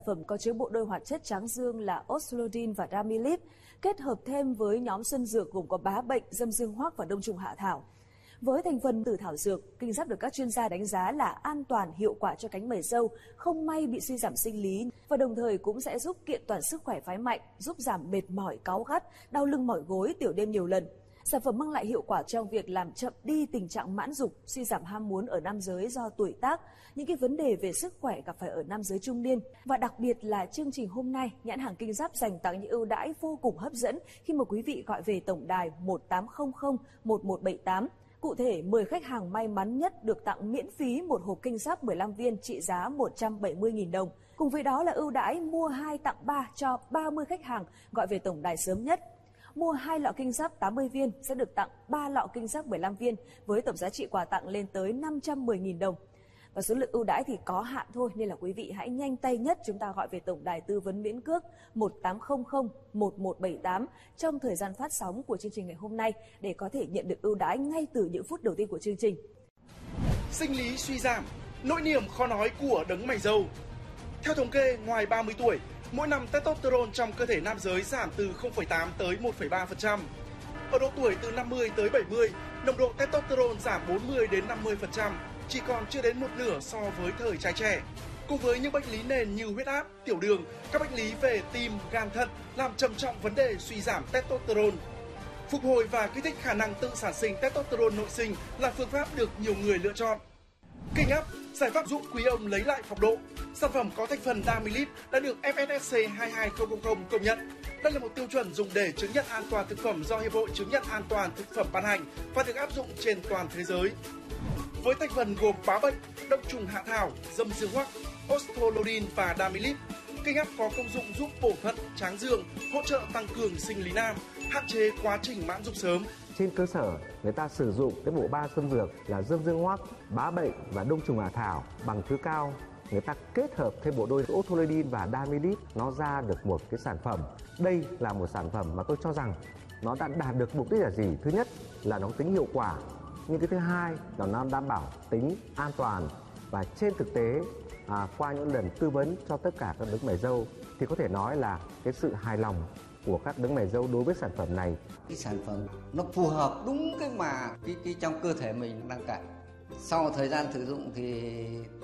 Phẩm có chứa bộ đôi hoạt chất tráng dương là Oslodin và Damilip, kết hợp thêm với nhóm xuân dược gồm có bá bệnh, dâm dương hoác và đông trùng hạ thảo. Với thành phần từ thảo dược, kinh giáp được các chuyên gia đánh giá là an toàn, hiệu quả cho cánh mày râu, không may bị suy giảm sinh lý và đồng thời cũng sẽ giúp kiện toàn sức khỏe phái mạnh, giúp giảm mệt mỏi, cáu gắt, đau lưng mỏi gối, tiểu đêm nhiều lần. Sản phẩm mang lại hiệu quả trong việc làm chậm đi tình trạng mãn dục, suy giảm ham muốn ở nam giới do tuổi tác, những cái vấn đề về sức khỏe gặp phải ở nam giới trung niên. Và đặc biệt là chương trình hôm nay, nhãn hàng Kinh Giáp dành tặng những ưu đãi vô cùng hấp dẫn khi mà quý vị gọi về tổng đài 1800 1178. Cụ thể, 10 khách hàng may mắn nhất được tặng miễn phí một hộp Kinh Giáp 15 viên trị giá 170.000 đồng. Cùng với đó là ưu đãi mua 2 tặng 3 cho 30 khách hàng gọi về tổng đài sớm nhất. Mua 2 lọ Kinh Giáp 80 viên sẽ được tặng 3 lọ Kinh Giáp 15 viên với tổng giá trị quà tặng lên tới 510.000 đồng. Và số lượng ưu đãi thì có hạn thôi nên là quý vị hãy nhanh tay nhất chúng ta gọi về tổng đài tư vấn miễn cước 1800 1178 trong thời gian phát sóng của chương trình ngày hôm nay để có thể nhận được ưu đãi ngay từ những phút đầu tiên của chương trình. Sinh lý suy giảm, nỗi niềm khó nói của đấng mày râu. Theo thống kê, ngoài 30 tuổi, mỗi năm testosterone trong cơ thể nam giới giảm từ 0,8 tới 1,3%. Ở độ tuổi từ 50 tới 70, nồng độ testosterone giảm 40 đến 50%, chỉ còn chưa đến một nửa so với thời trai trẻ. Cùng với những bệnh lý nền như huyết áp, tiểu đường, các bệnh lý về tim, gan thận làm trầm trọng vấn đề suy giảm testosterone. Phục hồi và kích thích khả năng tự sản sinh testosterone nội sinh là phương pháp được nhiều người lựa chọn. Kinh Up, giải pháp giúp quý ông lấy lại phong độ. Sản phẩm có thành phần Damilip đã được FSSC 22000 công nhận. Đây là một tiêu chuẩn dùng để chứng nhận an toàn thực phẩm do Hiệp hội chứng nhận an toàn thực phẩm ban hành và được áp dụng trên toàn thế giới. Với thành phần gồm bá bệnh, đông trùng hạ thảo, dâm dương hoắc, Ostrolodin và Damilip, Kinh Up có công dụng giúp bổ thận, tráng dương, hỗ trợ tăng cường sinh lý nam, hạn chế quá trình mãn dục sớm. Trên cơ sở người ta sử dụng cái bộ ba xuân dược là dâm dương hoắc, bá bệnh và đông trùng hạ thảo bằng thứ cao, người ta kết hợp thêm bộ đôi Ostrolodin và Damilip, nó ra được một cái sản phẩm. Đây là một sản phẩm mà tôi cho rằng nó đã đạt được mục đích là gì? Thứ nhất là nó tính hiệu quả, nhưng cái thứ hai là nó đảm bảo tính an toàn. Và trên thực tế qua những lần tư vấn cho tất cả các đấng mày râu thì có thể nói là cái sự hài lòng của các đấng mày râu đối với sản phẩm này. Cái sản phẩm nó phù hợp đúng cái mà cái trong cơ thể mình đang cần. Sau thời gian sử dụng thì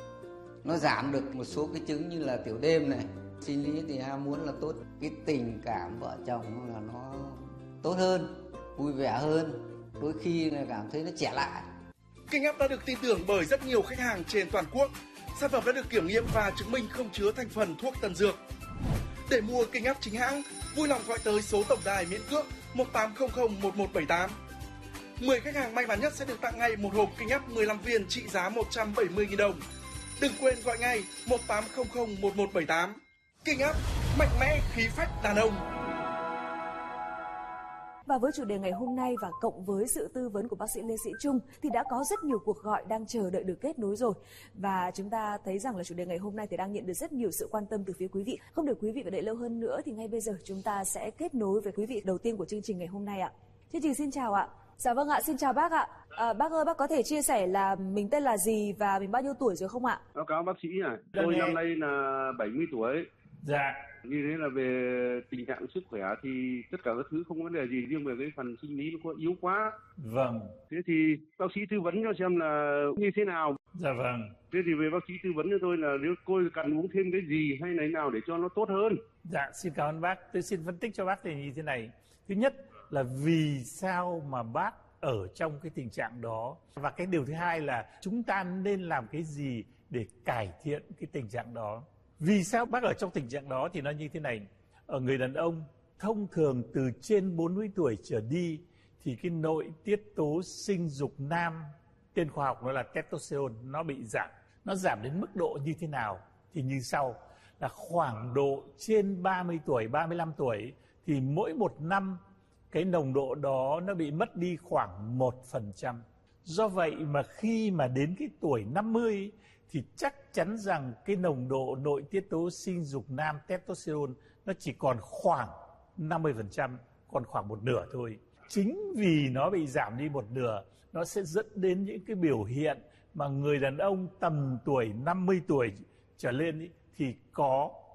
nó giảm được một số cái chứng như là tiểu đêm này, sinh lý thì ham muốn là tốt, cái tình cảm vợ chồng là nó tốt hơn, vui vẻ hơn, đôi khi là cảm thấy nó trẻ lại. Kinh Up đã được tin tưởng bởi rất nhiều khách hàng trên toàn quốc. Sản phẩm đã được kiểm nghiệm và chứng minh không chứa thành phần thuốc tân dược. Để mua Kinh Up chính hãng, vui lòng gọi tới số tổng đài miễn cước 1800 1178. 10 khách hàng may mắn nhất sẽ được tặng ngay một hộp Kinh Up 15 viên trị giá 170.000 đồng. Đừng quên gọi ngay 1800 1178. Kinh Up, mạnh mẽ khí phách đàn ông. Và với chủ đề ngày hôm nay và cộng với sự tư vấn của bác sĩ Lê Sĩ Trung thì đã có rất nhiều cuộc gọi đang chờ đợi được kết nối rồi. Và chúng ta thấy rằng là chủ đề ngày hôm nay thì đang nhận được rất nhiều sự quan tâm từ phía quý vị. Không để quý vị phải đợi lâu hơn nữa thì ngay bây giờ chúng ta sẽ kết nối với quý vị đầu tiên của chương trình ngày hôm nay ạ. Chương trình xin chào ạ. Dạ vâng ạ, xin chào bác ạ. Bác ơi, bác có thể chia sẻ là mình tên là gì và mình bao nhiêu tuổi rồi không ạ? Báo cáo bác sĩ này, tôi năm nay là 70 tuổi. Dạ. Như thế là về tình trạng sức khỏe thì tất cả các thứ không có vấn đề gì, riêng về cái phần sinh lý nó có yếu quá. Vâng. Thế thì bác sĩ tư vấn cho xem là như thế nào. Dạ vâng. Thế thì về bác sĩ tư vấn cho tôi là nếu tôi cần uống thêm cái gì hay này nào để cho nó tốt hơn. Dạ, xin cảm ơn bác. Tôi xin phân tích cho bác thì như thế này. Thứ nhất là vì sao mà bác ở trong cái tình trạng đó. Và cái điều thứ hai là chúng ta nên làm cái gì để cải thiện cái tình trạng đó. Vì sao bác ở trong tình trạng đó thì nó như thế này. Ở người đàn ông thông thường từ trên 40 tuổi trở đi thì cái nội tiết tố sinh dục nam, tên khoa học nó là testosterone, nó bị giảm. Nó giảm đến mức độ như thế nào thì như sau. Là khoảng độ trên 30 tuổi, 35 tuổi thì mỗi một năm cái nồng độ đó nó bị mất đi khoảng 1%. Do vậy mà khi mà đến cái tuổi 50 thì chắc chắn rằng cái nồng độ nội tiết tố sinh dục nam testosterone nó chỉ còn khoảng 50%, còn khoảng một nửa thôi. Chính vì nó bị giảm đi một nửa, nó sẽ dẫn đến những cái biểu hiện mà người đàn ông tầm tuổi 50 tuổi trở lên ý, thì có